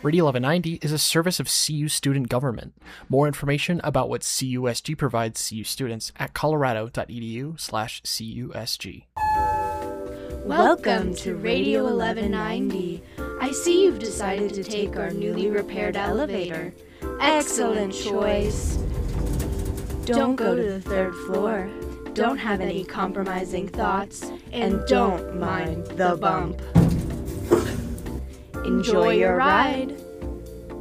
Radio 1190 is a service of CU Student Government. More information about what CUSG provides CU students at colorado.edu/CUSG. Welcome to Radio 1190. I see you've decided to take our newly repaired elevator. Excellent choice. Don't go to the third floor. Don't have any compromising thoughts. And don't mind the bump. Enjoy your ride.